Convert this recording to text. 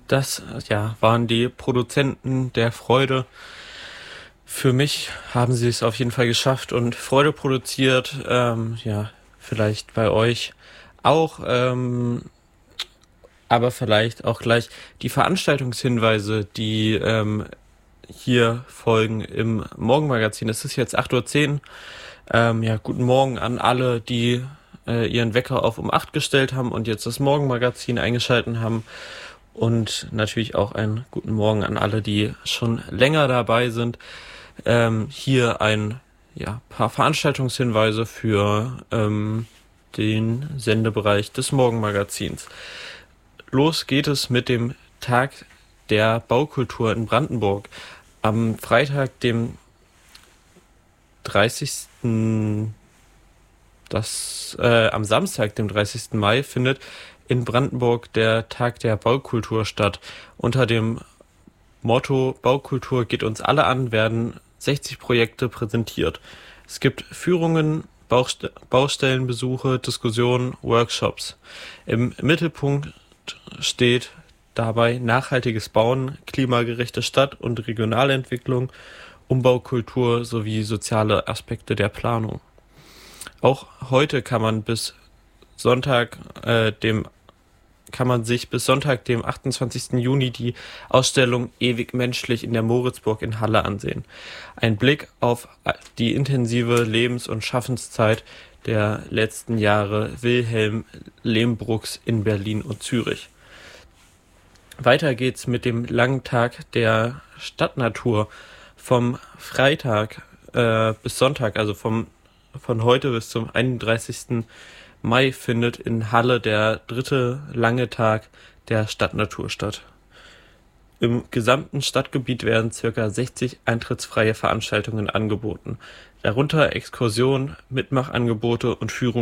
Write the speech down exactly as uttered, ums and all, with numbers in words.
Das ja, waren die Produzenten der Freude. Für mich haben sie es auf jeden Fall geschafft und Freude produziert. Ähm, ja, vielleicht bei euch auch. Ähm, aber vielleicht auch gleich die Veranstaltungshinweise, die ähm, hier folgen im Morgenmagazin. Es ist jetzt acht Uhr zehn. Ähm, ja, guten Morgen an alle, die äh, ihren Wecker auf um acht gestellt haben und jetzt das Morgenmagazin eingeschalten haben. Und natürlich auch einen guten Morgen an alle, die schon länger dabei sind. Ähm, hier ein ja, paar Veranstaltungshinweise für ähm, den Sendebereich des Morgenmagazins. Los geht es mit dem Tag der Baukultur in Brandenburg. Am Freitag, dem dreißigsten Das, äh, am Samstag, dem dreißigsten Mai, findet in Brandenburg der Tag der Baukultur statt. Unter dem Motto Baukultur geht uns alle an, werden sechzig Projekte präsentiert. Es gibt Führungen, Bauste- Baustellenbesuche, Diskussionen, Workshops. Im Mittelpunkt steht dabei nachhaltiges Bauen, klimagerechte Stadt- und Regionalentwicklung, Umbaukultur sowie soziale Aspekte der Planung. Auch heute kann man bis Sonntag, äh, dem kann man sich bis Sonntag, dem achtundzwanzigsten Juni, die Ausstellung Ewig menschlich in der Moritzburg in Halle ansehen. Ein Blick auf die intensive Lebens- und Schaffenszeit der letzten Jahre Wilhelm Lehmbrucks in Berlin und Zürich. Weiter geht's mit dem langen Tag der Stadtnatur vom Freitag äh, bis Sonntag, also vom von heute bis zum einunddreißigsten Mai findet in Halle der dritte lange Tag der Stadtnatur statt. Im gesamten Stadtgebiet werden ca. sechzig eintrittsfreie Veranstaltungen angeboten, darunter Exkursionen, Mitmachangebote und Führungen